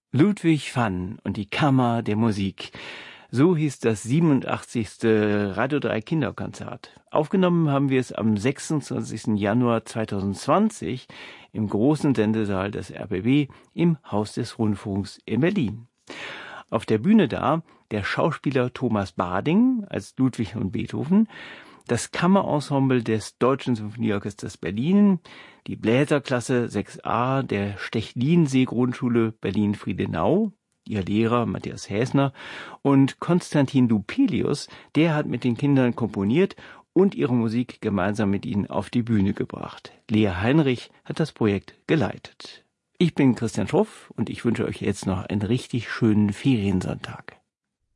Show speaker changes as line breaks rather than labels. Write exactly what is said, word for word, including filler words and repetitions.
Ludwig van und die Kammer der Musik. So hieß das siebenundachtzigste Radio drei Kinderkonzert. Aufgenommen haben wir es am sechsundzwanzigsten Januar zweitausendzwanzig im großen Sendesaal des R B B im Haus des Rundfunks in Berlin. Auf der Bühne da der Schauspieler Thomas Barding als Ludwig und Beethoven, das Kammerensemble des Deutschen Symphonieorchesters Berlin, die Bläserklasse sechs a der Stechlinsee-Grundschule Berlin-Friedenau, ihr Lehrer Matthias Häsner und Konstantin Dupelius, der hat mit den Kindern komponiert und ihre Musik gemeinsam mit ihnen auf die Bühne gebracht. Lea Heinrich hat das Projekt geleitet. Ich bin Christian Schruff und ich wünsche euch jetzt noch einen richtig schönen Feriensonntag.